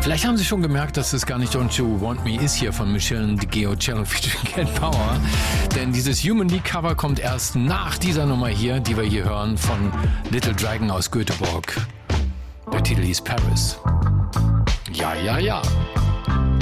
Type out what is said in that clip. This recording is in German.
Vielleicht haben Sie schon gemerkt, dass es gar nicht Don't You Want Me ist hier von Michelle Giocello featuring Cat Power. Denn dieses Human League Cover kommt erst nach dieser Nummer hier, die wir hier hören, von Little Dragon aus Göteborg. Der Titel hieß Paris. Ja, ja, ja.